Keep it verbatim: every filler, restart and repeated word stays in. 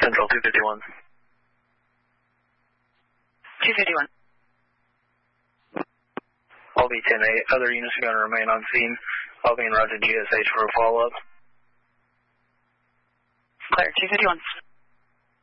Central two fifty-one. two fifty-one. I'll be ten eight. Other units are going to remain on scene. I'll be in route to G S H for a follow-up. Clear, two fifty-one.